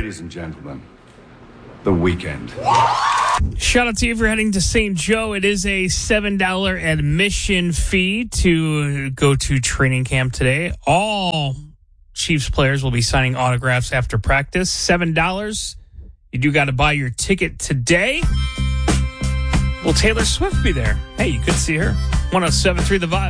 Ladies and gentlemen, The Weeknd. Shout out to you if you're heading to St. Joe. It is a $7 admission fee to go to training camp today. All Chiefs players will be signing autographs after practice. $7. You do got to buy your ticket today. Will Taylor Swift be there? Hey, you could see her. 107.3 The Vibe.